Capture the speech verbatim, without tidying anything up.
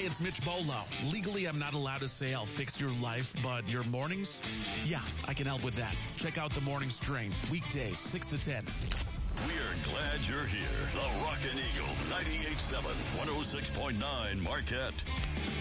it's Mitch Bolo. Legally, I'm not allowed to say I'll fix your life, but your mornings? Yeah, I can help with that. Check out The Morning Strain, weekdays, six to ten. We're glad you're here. The Rockin' Eagle, ninety-eight point seven, one oh six point nine Marquette.